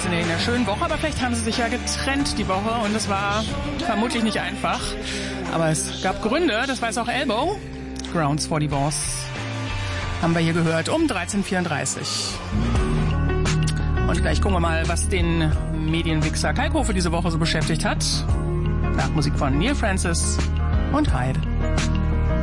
in einer schönen Woche, aber vielleicht haben sie sich ja getrennt die Woche und es war vermutlich nicht einfach. Aber es gab Gründe, das weiß auch Elbow. Grounds for Divorce haben wir hier gehört um 13:34. Und gleich gucken wir mal, was den Medienwichser Kalkofe diese Woche so beschäftigt hat. Nach Musik von Neil Francis und Hyde.